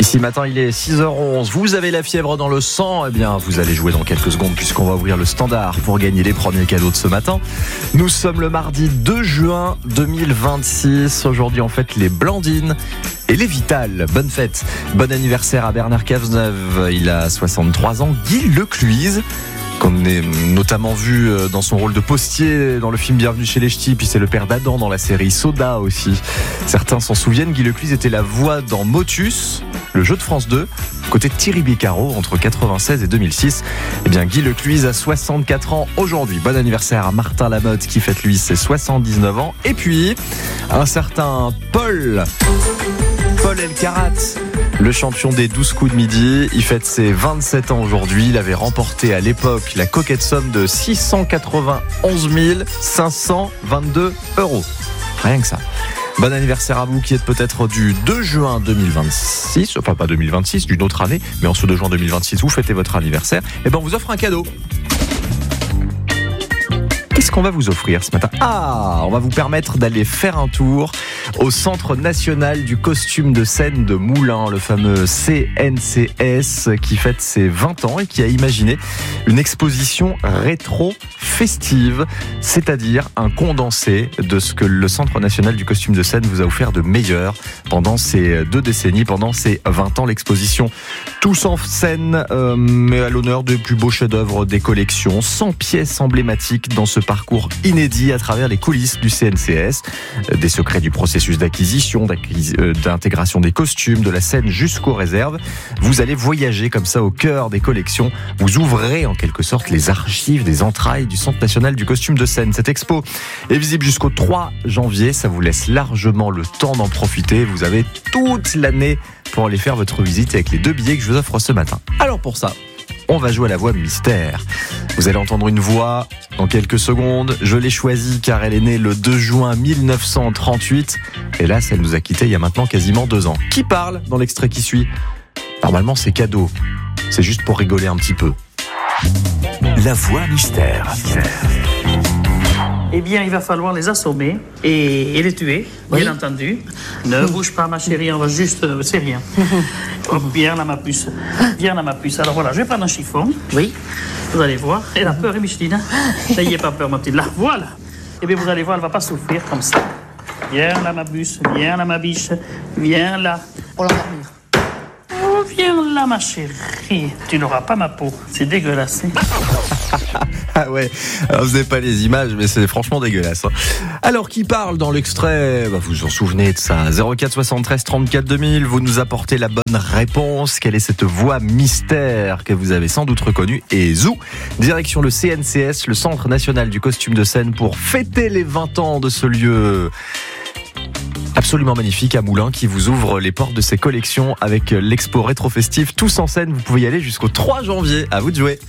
Ici matin, il est 6h11. Vous avez la fièvre dans le sang. Eh bien, vous allez jouer dans quelques secondes puisqu'on va ouvrir le standard pour gagner les premiers cadeaux de ce matin. Nous sommes le mardi 2 juin 2026. Aujourd'hui, on fête les Blandines et les Vitales. Bonne fête. Bon anniversaire à Bernard Cazeneuve. Il a 63 ans. Guy Lecluise, qu'on a notamment vu dans son rôle de postier dans le film Bienvenue chez les Ch'tis, puis c'est le père d'Adam dans la série Soda aussi. Certains s'en souviennent, Guy Lecluise était la voix dans Motus, le jeu de France 2, côté de Thierry Beccaro entre 96 et 2006. Eh bien, Guy Lecluise a 64 ans aujourd'hui. Bon anniversaire à Martin Lamotte qui fête lui ses 79 ans. Et puis, un certain Paul Elkarat, le champion des 12 coups de midi, il fête ses 27 ans aujourd'hui. Il avait remporté à l'époque la coquette somme de 691 522 €. Rien que ça. Bon anniversaire à vous qui êtes peut-être du 2 juin 2026, enfin pas 2026, d'une autre année, mais en ce 2 juin 2026, vous fêtez votre anniversaire. Et ben on vous offre un cadeau. Qu'est-ce qu'on va vous offrir ce matin ? On va vous permettre d'aller faire un tour au Centre National du Costume de Scène de Moulins, le fameux CNCS qui fête ses 20 ans et qui a imaginé une exposition rétro-festive, c'est-à-dire un condensé de ce que le Centre National du Costume de Scène vous a offert de meilleur pendant ces 2 décennies, pendant ces 20 ans. L'exposition Tous en scène, mais à l'honneur des plus beaux chefs-d'œuvre des collections, 100 pièces emblématiques dans ce parcours inédit à travers les coulisses du CNCS, des secrets du processus d'acquisition, d'intégration des costumes, de la scène jusqu'aux réserves. Vous allez voyager comme ça au cœur des collections. Vous ouvrez en quelque sorte les archives des entrailles du Centre National du Costume de Scène. Cette expo est visible jusqu'au 3 janvier. Ça vous laisse largement le temps d'en profiter. Vous avez toute l'année pour aller faire votre visite avec les 2 billets que je vous offre ce matin. Alors pour ça, on va jouer à la voix mystère. Vous allez entendre une voix dans quelques secondes. Je l'ai choisie car elle est née le 2 juin 1938. Hélas, elle nous a quittés il y a maintenant quasiment 2 ans. Qui parle dans l'extrait qui suit ? Normalement, c'est cadeau. C'est juste pour rigoler un petit peu. La voix mystère. Eh bien, il va falloir les assommer et les tuer, bien entendu. Ne bouge pas, ma chérie, on va juste... c'est rien. Oh, viens là, ma puce. Viens là, ma puce. Alors voilà, je vais prendre un chiffon. Oui. Vous allez voir. Elle a peur, Micheline. N'ayez pas peur, ma petite. Là, voilà. Eh bien, vous allez voir, elle va pas souffrir comme ça. Viens là, ma puce. Viens là, ma biche. Viens là. On va dormir. Oh, viens là, ma chérie. Tu n'auras pas ma peau. C'est dégueulasse. Ah ouais, alors vous n'avez pas les images, mais c'est franchement dégueulasse. Alors, qui parle dans l'extrait ? Vous vous en souvenez de ça. 04 73 34 2000, vous nous apportez la bonne réponse. Quelle est cette voix mystère que vous avez sans doute reconnue ? Et zou, direction le CNCS, le Centre National du Costume de Scène, pour fêter les 20 ans de ce lieu absolument magnifique à Moulins qui vous ouvre les portes de ses collections avec l'expo rétro-festive Tous en scène. Vous pouvez y aller jusqu'au 3 janvier. À vous de jouer.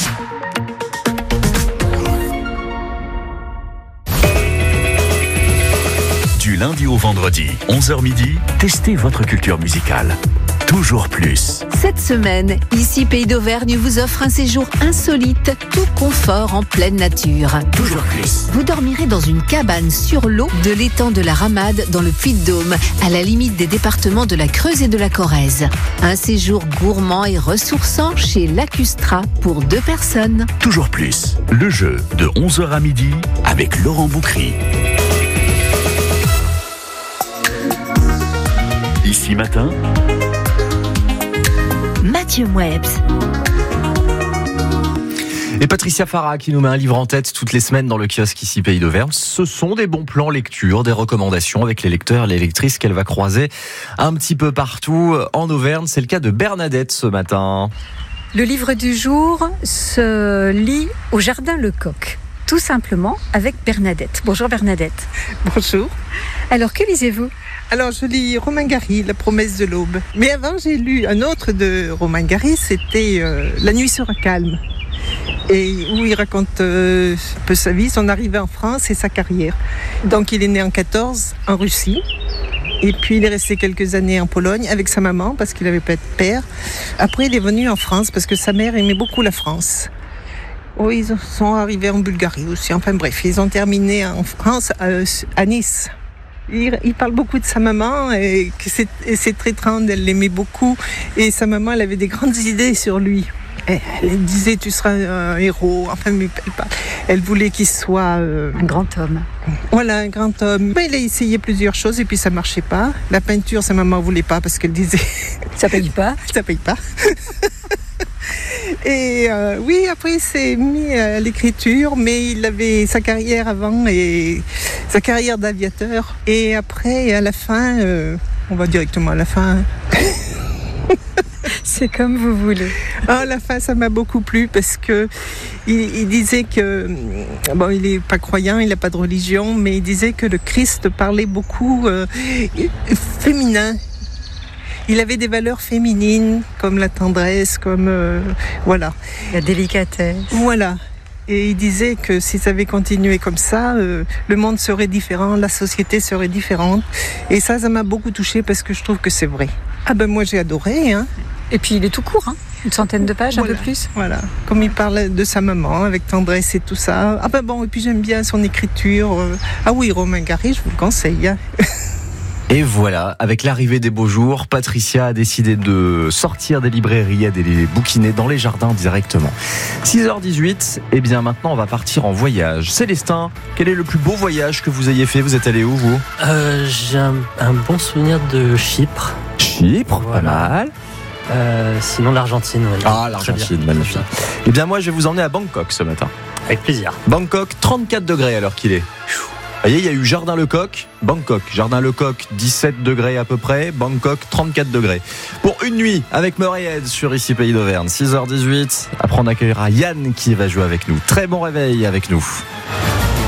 Du lundi au vendredi, 11h midi, testez votre culture musicale. Toujours plus. Cette semaine, ici Pays d'Auvergne vous offre un séjour insolite, tout confort en pleine nature. Toujours plus. Vous dormirez dans une cabane sur l'eau de l'étang de la Ramade dans le Puy-de-Dôme, à la limite des départements de la Creuse et de la Corrèze. Un séjour gourmand et ressourçant chez Lacustra pour 2 personnes. Toujours plus. Le jeu de 11h à midi avec Laurent Boucry. Ici matin, Mathieu Mouebs. Et Patricia Farah qui nous met un livre en tête toutes les semaines dans le kiosque ici Pays d'Auvergne. Ce sont des bons plans lecture, des recommandations avec les lecteurs et les lectrices qu'elle va croiser un petit peu partout en Auvergne. C'est le cas de Bernadette ce matin. Le livre du jour se lit au Jardin Lecoq, tout simplement avec Bernadette. Bonjour Bernadette. Bonjour. Alors que lisez-vous ? Alors je lis Romain Gary, La promesse de l'aube. Mais avant j'ai lu un autre de Romain Gary, c'était La nuit sera calme. Et où il raconte un peu sa vie, son arrivée en France et sa carrière. Donc il est né en 14 en Russie. Et puis il est resté quelques années en Pologne avec sa maman parce qu'il n'avait pas de père. Après il est venu en France parce que sa mère aimait beaucoup la France. Oh, ils sont arrivés en Bulgarie aussi. Enfin bref, ils ont terminé en France à Nice. Il parle beaucoup de sa maman et que c'est très tendre, elle l'aimait beaucoup. Et sa maman, elle avait des grandes idées sur lui. Elle disait tu seras un héros. Enfin, mais elle voulait qu'il soit un grand homme. Voilà, un grand homme. Mais il a essayé plusieurs choses et puis ça marchait pas. La peinture, sa maman voulait pas parce qu'elle disait ça paye pas. Ça paye pas. Et oui, après il s'est mis à l'écriture, mais il avait sa carrière avant et sa carrière d'aviateur. Et après, à la fin, on va directement à la fin. C'est comme vous voulez. À la fin, ça m'a beaucoup plu parce que il disait que bon, il est pas croyant, il n'a pas de religion, mais il disait que le Christ parlait beaucoup féminin. Il avait des valeurs féminines comme la tendresse, comme voilà, la délicatesse. Voilà. Et il disait que si ça avait continué comme ça, le monde serait différent, la société serait différente. Et ça m'a beaucoup touchée parce que je trouve que c'est vrai. Ah ben moi j'ai adoré. Hein. Et puis il est tout court, hein. Une centaine de pages, voilà, un peu plus. Voilà, comme il parle de sa maman avec tendresse et tout ça. Ah ben bon, et puis j'aime bien son écriture. Ah oui, Romain Gary, je vous le conseille. Hein. Et voilà, avec l'arrivée des beaux jours, Patricia a décidé de sortir des librairies et de les bouquiner dans les jardins directement. 6h18, et bien maintenant on va partir en voyage. Célestin, quel est le plus beau voyage que vous ayez fait ? Vous êtes allé où, vous ? J'ai un bon souvenir de Chypre. Chypre, voilà. Pas mal. Sinon l'Argentine. Oui. Ah, l'Argentine, magnifique. Eh bien moi je vais vous emmener à Bangkok ce matin. Avec plaisir. Bangkok, 34 degrés à l'heure qu'il est. Vous voyez, il y a eu Jardin-le-Coq, Bangkok. Jardin-le-Coq, 17 degrés à peu près. Bangkok, 34 degrés. Pour une nuit avec Murray sur ici Pays d'Auvergne. 6h18. Après, on accueillera Yann qui va jouer avec nous. Très bon réveil avec nous.